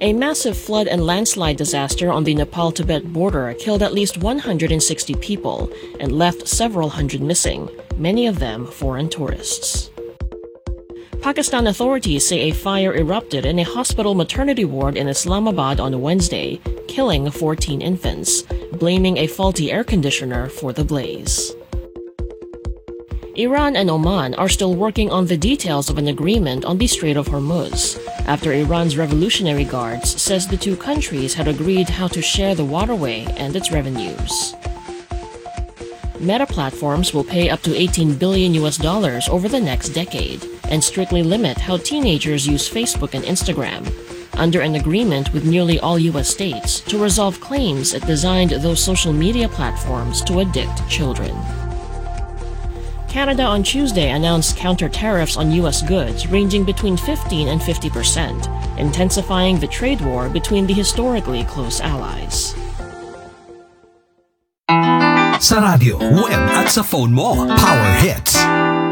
A massive flood and landslide disaster on the Nepal-Tibet border killed at least 160 people and left several hundred missing, many of them foreign tourists. Pakistan authorities say a fire erupted in a hospital maternity ward in Islamabad on Wednesday, killing 14 infants, blaming a faulty air conditioner for the blaze. Iran and Oman are still working on the details of an agreement on the Strait of Hormuz, after Iran's Revolutionary Guards says the two countries had agreed how to share the waterway and its revenues. Meta platforms will pay up to $18 billion over the next decade and strictly limit how teenagers use Facebook and Instagram, under an agreement with nearly all U.S. states to resolve claims it designed those social media platforms to addict children. Canada on Tuesday announced counter-tariffs on U.S. goods ranging between 15% and 50%, intensifying the trade war between the historically close allies. Sa radyo, web at sa phone mo, Power Hits.